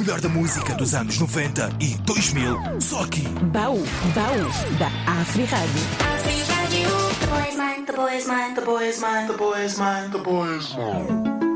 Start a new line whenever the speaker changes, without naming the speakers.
melhor da música dos anos 90 e 2000, só aqui.
Baú da Afri-Rádio.
Afri-Rádio. The boy is mine, the boy is mine, the boy is mine, the boy is mine, the boy is mine.